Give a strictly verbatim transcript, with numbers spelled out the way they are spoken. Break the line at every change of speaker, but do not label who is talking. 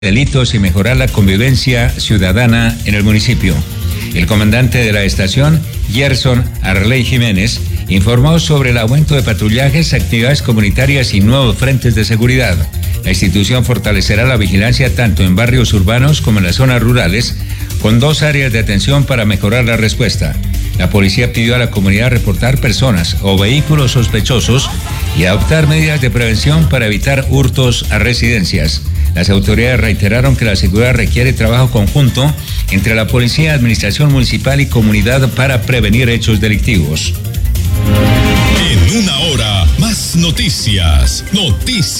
delitos y mejorar la convivencia ciudadana en el municipio. El comandante de la estación, Gerson Arley Jiménez, informó sobre el aumento de patrullajes, actividades comunitarias y nuevos frentes de seguridad. La institución fortalecerá la vigilancia tanto en barrios urbanos como en las zonas rurales, con dos áreas de atención para mejorar la respuesta. La policía pidió a la comunidad reportar personas o vehículos sospechosos y adoptar medidas de prevención para evitar hurtos a residencias. Las autoridades reiteraron que la seguridad requiere trabajo conjunto entre la policía, administración municipal y comunidad para prevenir hechos delictivos.
En una hora, más noticias. Noticias.